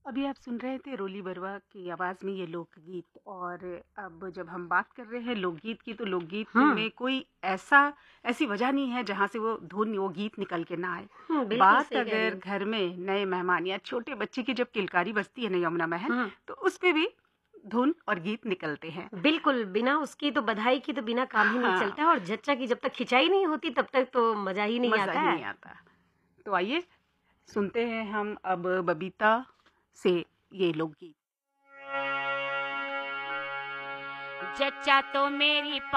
अभी आप सुन रहे थे रोली बरुआ की आवाज़ में ये लोकगीत। और अब जब हम बात कर रहे हैं लोकगीत की, तो लोकगीत हुँ, में कोई ऐसी वजह नहीं है जहाँ से वो धुन, वो गीत निकल के ना आए। हुँ, बिल्कुल बात सही कह रही अगर हैं। घर में नए मेहमान या छोटे बच्चे की जब किलकारी बजती है ना यमुना महल, हुँ, तो उस पे भी धुन और गीत निकलते हैं। बिल्कुल, बिना उसकी तो बधाई की तो बिना काम ही नहीं हाँ, चलता है और जच्चा की जब तक खिंचाई नहीं होती तब तक तो मज़ा ही नहीं मज़ा आता ही है। नहीं आता। तो आइए सुनते हैं हम अब बबीता से ये लोकगीत। जच्चा तो मेरी